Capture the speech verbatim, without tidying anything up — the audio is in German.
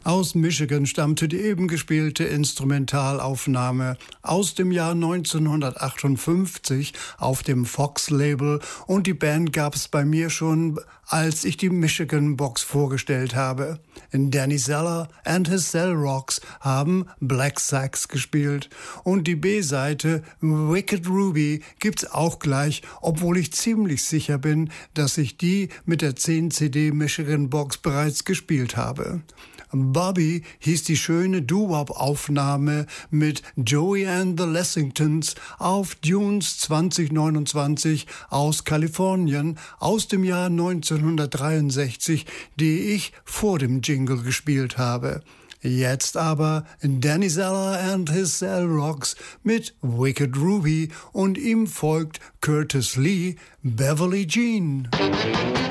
Aus Michigan stammte die eben gespielte Instrumentalaufnahme aus dem Jahr neunzehnhundertachtundfünfzig auf dem Fox-Label und die Band gab es bei mir schon, als ich die Michigan Box vorgestellt habe. Danny Zeller and his Cell Rocks haben Black Sax gespielt und die B-Seite Wicked Ruby gibt's auch gleich, obwohl ich ziemlich sicher bin, dass ich die mit der zehn C D Michigan Box bereits gespielt habe. Bobby hieß die schöne Doo-Wop-Aufnahme mit Joey and the Lessingtons auf Dunes zwanzig neunundzwanzig aus Kalifornien aus dem Jahr neunzehnhundertdreiundsechzig, die ich vor dem Jingle gespielt habe. Jetzt aber Danny Zeller and his Cell Rocks mit Wicked Ruby und ihm folgt Curtis Lee, Beverly Jean.